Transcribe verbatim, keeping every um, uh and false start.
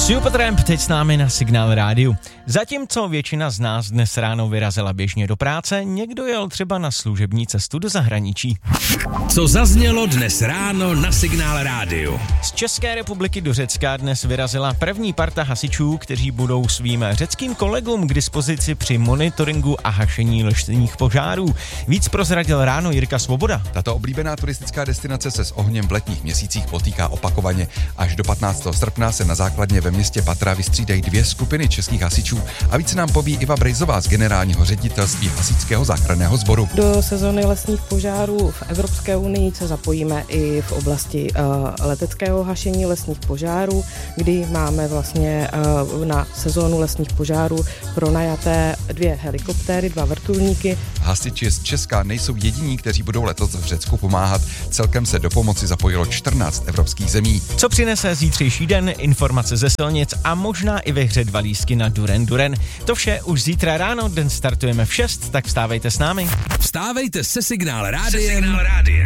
Supertramp teď s námi na Signál rádiu. Zatímco většina z nás dnes ráno vyrazila běžně do práce, někdo jel třeba na služební cestu do zahraničí. Co zaznělo dnes ráno na Signál rádiu? Z České republiky do Řecka dnes vyrazila první parta hasičů, kteří budou svým řeckým kolegům k dispozici při monitoringu a hašení lesních požárů. Víc prozradil ráno Jirka Svoboda. Tato oblíbená turistická destinace se s ohněm v letních měsících potýká opakovaně. Až do patnáctého srpna se na základně ve městě Patra vystřídají dvě skupiny českých hasičů a víc nám poví Iva Brejzová z generálního ředitelství hasičského záchranného sboru. Do sezóny lesních požárů v Evropské unii se zapojíme i v oblasti uh, leteckého hašení lesních požárů, kdy máme vlastně uh, na sezónu lesních požárů pronajaté dvě helikoptéry, dva vrtulníky. Hasiči z Česka nejsou jediní, kteří budou letos v Řecku pomáhat. Celkem se do pomoci zapojilo čtrnáct evropských zemí. Co přinese zítřejší den, informace ze silnic a možná i ve hře dva lístky na Duren Duren. To vše už zítra ráno, den startujeme v šest, tak vstávejte s námi. Vstávejte se Signál rádiem.